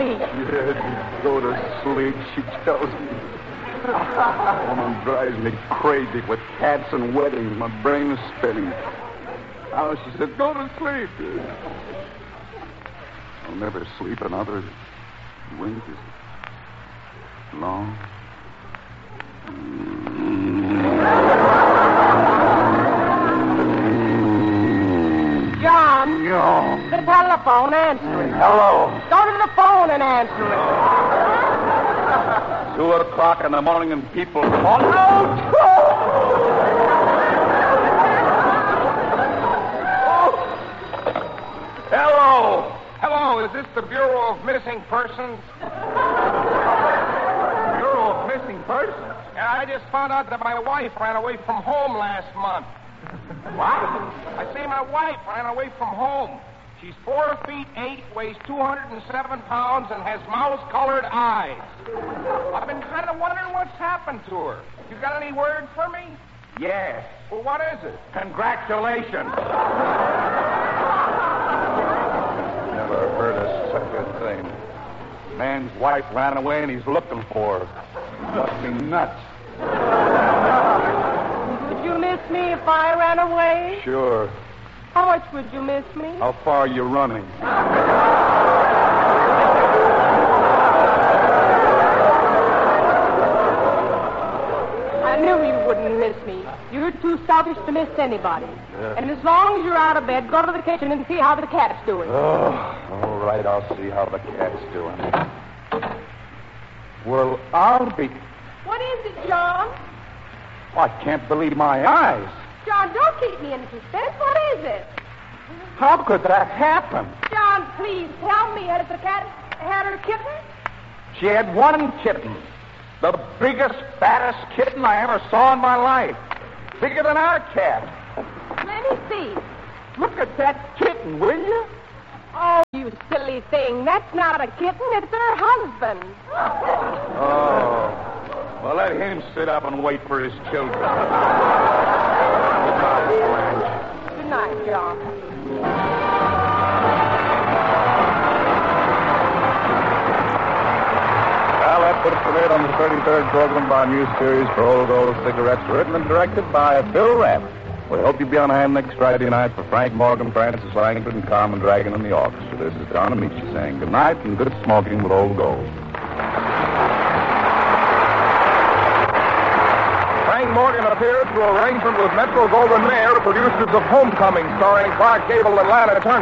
sleep. Yeah, go to sleep, she tells me. Woman drives me crazy with cats and weddings. My brain is spinning. Now she said, go to sleep. I'll never sleep another wink is long. John. No. The telephone, answer it. Hello. Go to the phone and answer it. 2:00 in the morning and people call out. Hello. Hello, is this the Bureau of Missing Persons? Bureau of Missing Persons? Yeah, I just found out that my wife ran away from home last month. What? I say my wife ran away from home. She's 4 feet 8, weighs 207 pounds, and has mouse-colored eyes. I've been kind of wondering what's happened to her. You got any word for me? Yes. Well, what is it? Congratulations. Never heard of such a thing. Man's wife ran away and he's looking for her. Must be nuts. Would you miss me if I ran away? Sure. How much would you miss me? How far are you running? I knew you wouldn't miss me. You're too selfish to miss anybody. And as long as you're out of bed, go to the kitchen and see how the cat's doing. Oh, all right, I'll see how the cat's doing. Well, I'll be... What is it, John? I can't believe my eyes. John, don't keep me in suspense. What is it? How could that happen? John, please tell me. Has the cat had her kitten? She had one kitten. The biggest, fattest kitten I ever saw in my life. Bigger than our cat. Let me see. Look at that kitten, will you? Oh, you silly thing. That's not a kitten. It's her husband. Oh. Well, let him sit up and wait for his children. Good night, John. Well, that puts the lid on the 33rd program of our new series for Old Gold Cigarettes, written and directed by Bill Rapp. We hope you'll be on hand next Friday night for Frank Morgan, Francis Langford, and Carmen Dragon and the orchestra. This is Don Amici saying good night and good smoking with Old Gold. Frank Morgan appeared through arrangement with Metro-Goldwyn Mayer, producers of Homecoming, starring Clark Gable and Lana Turner.